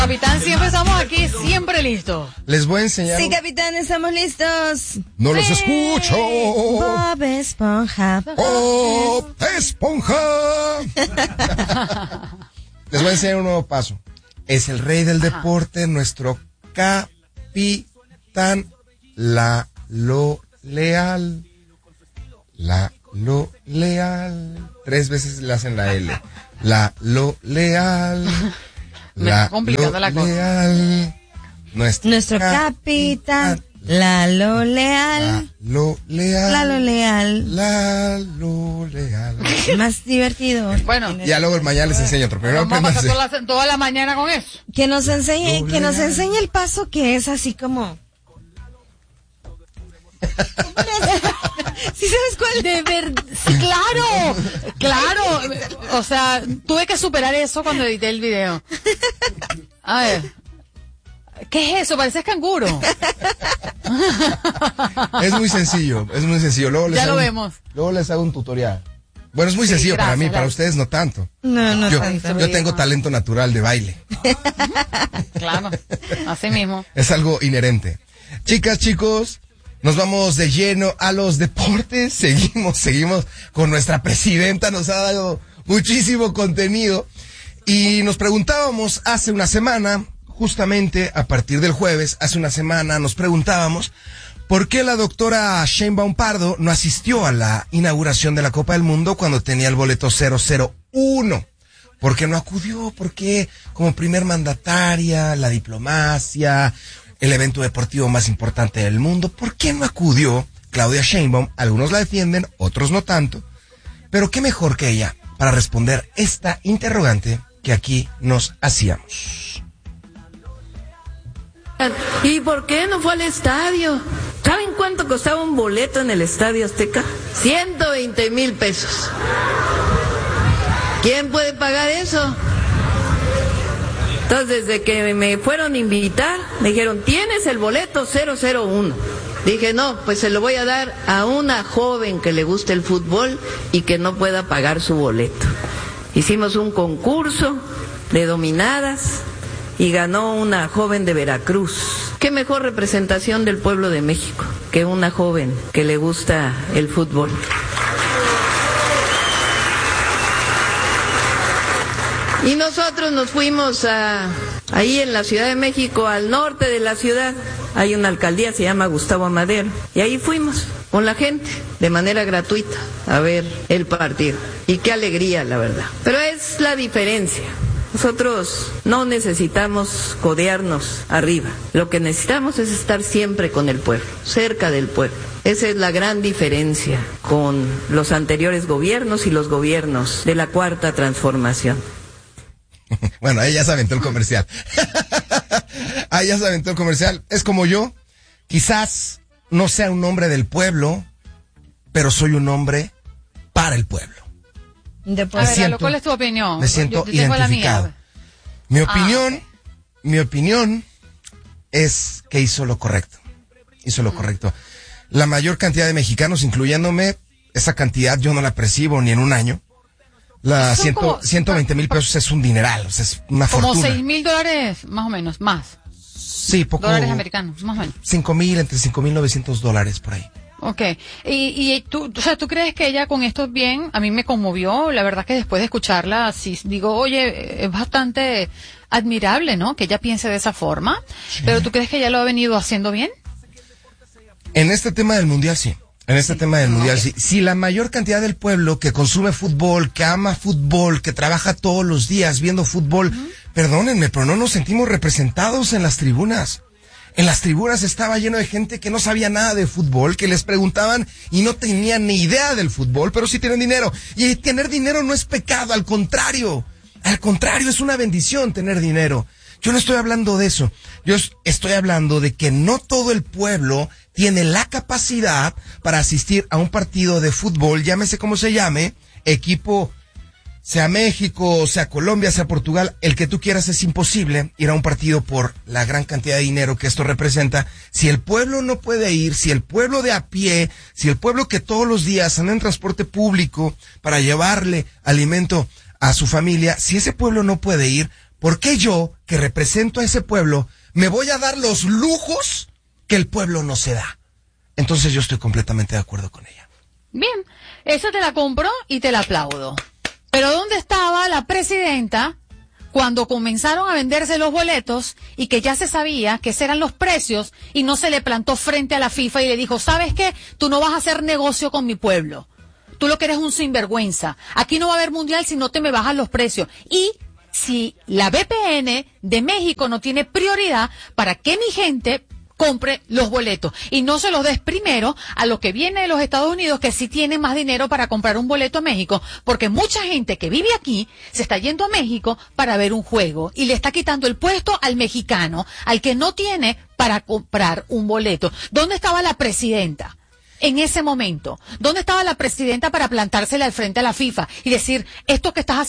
Capitán, siempre estamos aquí, siempre listos. Les voy a enseñar. Sí, capitán, estamos listos. No los escucho. Bob Esponja. Bob Esponja. Les voy a enseñar un nuevo paso. Es el rey del deporte, nuestro capitán, Lalo Leal. Lalo Leal. 3 veces le hacen la L. Lalo Leal. Me está complicando la cosa. Leal. Nuestro capitán, Lalo Leal. Lalo Leal. Lalo Leal. Lalo Leal. Más divertido. Bueno, Ya luego mañana les enseño otro. Primero vamos a apréndanse. pasar toda la mañana con eso. Que nos enseñe el paso que es así como. ¿Sí sabes cuál? De verdad, sí, claro. O sea, tuve que superar eso cuando edité el video. A ver. ¿Qué es eso? Pareces canguro. Es muy sencillo. Luego les Ya hago lo vemos. Luego les hago un tutorial. Bueno, es muy sencillo para mí, para ustedes no tanto. No Yo tanto. tengo talento natural de baile. Claro, así mismo. Es algo inherente. Chicas, chicos, nos vamos de lleno a los deportes. Seguimos con nuestra presidenta. Nos ha dado muchísimo contenido. Y nos preguntábamos hace una semana, justamente a partir del jueves, hace una semana nos preguntábamos por qué la doctora Sheinbaum Pardo no asistió a la inauguración de la Copa del Mundo cuando tenía el boleto 001. ¿Por qué no acudió? ¿Por qué como primer mandataria, la diplomacia, el evento deportivo más importante del mundo? ¿Por qué no acudió Claudia Sheinbaum? Algunos la defienden, otros no tanto. Pero qué mejor que ella para responder esta interrogante que aquí nos hacíamos. ¿Y por qué no fue al estadio? ¿Saben cuánto costaba un boleto en el Estadio Azteca? 120,000 pesos. ¿Quién puede pagar eso? Entonces, desde que me fueron a invitar, me dijeron, ¿tienes el boleto 001? Dije, no, pues se lo voy a dar a una joven que le guste el fútbol y que no pueda pagar su boleto. Hicimos un concurso de dominadas y ganó una joven de Veracruz. ¿Qué mejor representación del pueblo de México que una joven que le gusta el fútbol? Y nosotros nos fuimos ahí en la Ciudad de México, al norte de la ciudad, hay una alcaldía, se llama Gustavo Amadero, y ahí fuimos con la gente, de manera gratuita, a ver el partido. Y qué alegría, la verdad. Pero es la diferencia. Nosotros no necesitamos codearnos arriba. Lo que necesitamos es estar siempre con el pueblo, cerca del pueblo. Esa es la gran diferencia con los anteriores gobiernos y los gobiernos de la Cuarta Transformación. Bueno, ahí ya se aventó el comercial. Es como yo. Quizás no sea un hombre del pueblo, pero soy un hombre para el pueblo. ¿Cuál es tu opinión? Me siento yo tengo identificado. La mía. Mi opinión es que hizo lo correcto. La mayor cantidad de mexicanos, incluyéndome, esa cantidad yo no la percibo ni en un año. 120,000 pesos es un dineral, o sea, es una fortuna. Como $6,000, más o menos, más. Sí, poco. Dólares americanos, más o menos. entre $5,900 por ahí. Okay. Y tú, o sea, ¿tú crees que ella con esto bien? A mí me conmovió, la verdad que después de escucharla, sí, digo, oye, es bastante admirable, ¿no? Que ella piense de esa forma. Sí. Pero ¿tú crees que ella lo ha venido haciendo bien? En este tema del mundial, sí. Sí. Si la mayor cantidad del pueblo que consume fútbol, que ama fútbol, que trabaja todos los días viendo fútbol, perdónenme, pero no nos sentimos representados en las tribunas. En las tribunas estaba lleno de gente que no sabía nada de fútbol, que les preguntaban y no tenían ni idea del fútbol, pero sí tienen dinero. Y tener dinero no es pecado, al contrario. Es una bendición tener dinero. Yo no estoy hablando de eso. Yo estoy hablando de que no todo el pueblo tiene la capacidad para asistir a un partido de fútbol, llámese como se llame, equipo, sea México, sea Colombia, sea Portugal, el que tú quieras. Es imposible ir a un partido por la gran cantidad de dinero que esto representa. Si el pueblo no puede ir, si el pueblo de a pie, si el pueblo que todos los días anda en transporte público para llevarle alimento a su familia, si ese pueblo no puede ir, ¿por qué yo, que represento a ese pueblo, me voy a dar los lujos que el pueblo no se da? Entonces yo estoy completamente de acuerdo con ella. Bien, esa te la compro y te la aplaudo. Pero ¿dónde estaba la presidenta cuando comenzaron a venderse los boletos y que ya se sabía que esos eran los precios y no se le plantó frente a la FIFA y le dijo, ¿sabes qué? Tú no vas a hacer negocio con mi pueblo. Tú lo que eres un sinvergüenza. Aquí no va a haber mundial si no te me bajas los precios. Y si la VPN de México no tiene prioridad para que mi gente compre los boletos y no se los des primero a los que viene de los Estados Unidos, que sí tienen más dinero para comprar un boleto a México, porque mucha gente que vive aquí se está yendo a México para ver un juego y le está quitando el puesto al mexicano, al que no tiene para comprar un boleto. ¿Dónde estaba la presidenta en ese momento? ¿Dónde estaba la presidenta para plantársela al frente a la FIFA y decir, esto que estás haciendo